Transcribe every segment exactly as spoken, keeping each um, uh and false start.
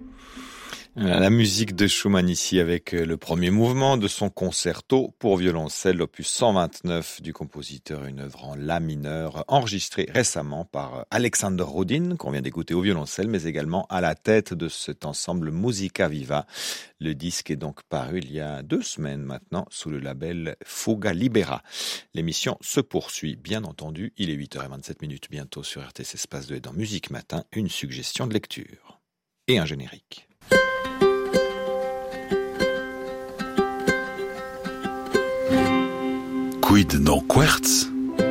La musique de Schumann ici avec le premier mouvement de son concerto pour violoncelle, l'opus cent vingt-neuf du compositeur, une œuvre en la mineur enregistrée récemment par Alexander Rodin, qu'on vient d'écouter au violoncelle, mais également à la tête de cet ensemble Musica Viva. Le disque est donc paru il y a deux semaines maintenant sous le label Fuga Libera. L'émission se poursuit, bien entendu. Il est huit heures vingt-sept minutes bientôt sur R T S Espace deux et dans Musique Matin, une suggestion de lecture et un générique. Quid no Quartz?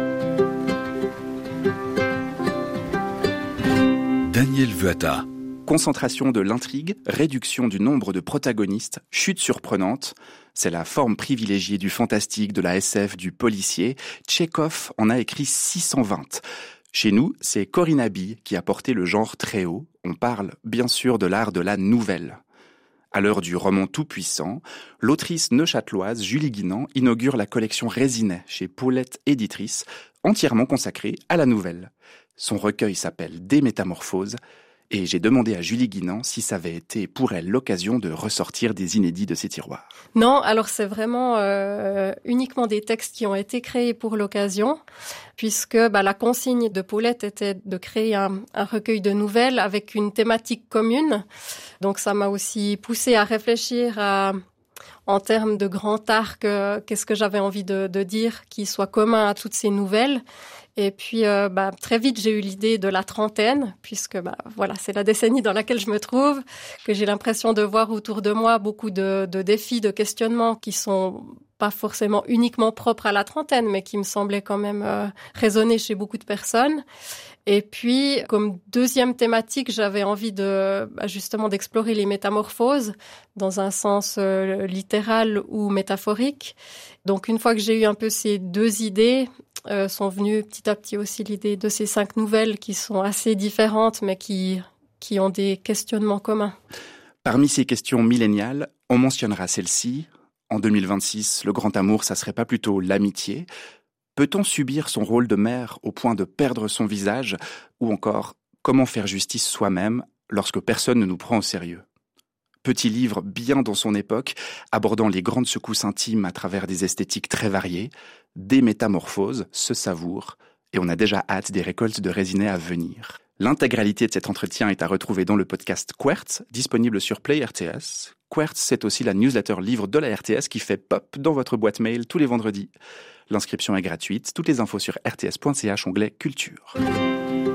Daniel Vuata. Concentration de l'intrigue, réduction du nombre de protagonistes, chute surprenante. C'est la forme privilégiée du fantastique, de la S F, du policier. Tchekhov en a écrit six cent vingt. Chez nous, c'est Corinne Aby qui a porté le genre très haut. On parle bien sûr de l'art de la nouvelle. À l'heure du roman tout-puissant, l'autrice neuchâteloise Julie Guinan inaugure la collection Raisinet chez Paulette Éditrice, entièrement consacrée à la nouvelle. Son recueil s'appelle Des Métamorphoses, et j'ai demandé à Julie Guinan si ça avait été pour elle l'occasion de ressortir des inédits de ses tiroirs. Non, alors c'est vraiment euh, uniquement des textes qui ont été créés pour l'occasion, puisque bah, la consigne de Paulette était de créer un, un recueil de nouvelles avec une thématique commune. Donc ça m'a aussi poussée à réfléchir à, en termes de grand arc, euh, qu'est-ce que j'avais envie de, de dire qui soit commun à toutes ces nouvelles. Et puis, euh, bah, très vite, j'ai eu l'idée de la trentaine, puisque bah, voilà, c'est la décennie dans laquelle je me trouve, que j'ai l'impression de voir autour de moi beaucoup de, de défis, de questionnements qui sont pas forcément uniquement propres à la trentaine, mais qui me semblaient quand même euh, résonner chez beaucoup de personnes. Et puis, comme deuxième thématique, j'avais envie de bah, justement d'explorer les métamorphoses dans un sens euh, littéral ou métaphorique. Donc, une fois que j'ai eu un peu ces deux idées, Euh, sont venues petit à petit aussi l'idée de ces cinq nouvelles qui sont assez différentes, mais qui, qui ont des questionnements communs. Parmi ces questions milléniales, on mentionnera celle-ci. En deux mille vingt-six, le grand amour, ça serait pas plutôt l'amitié? Peut-on subir son rôle de mère au point de perdre son visage? Ou encore, comment faire justice soi-même lorsque personne ne nous prend au sérieux? Petit livre bien dans son époque, abordant les grandes secousses intimes à travers des esthétiques très variées. Des métamorphoses se savourent et on a déjà hâte des récoltes de Raisinet à venir. L'intégralité de cet entretien est à retrouver dans le podcast Quartz, disponible sur Play R T S. Quartz, c'est aussi la newsletter livre de la R T S qui fait pop dans votre boîte mail tous les vendredis. L'inscription est gratuite, toutes les infos sur r t s point c h onglet culture.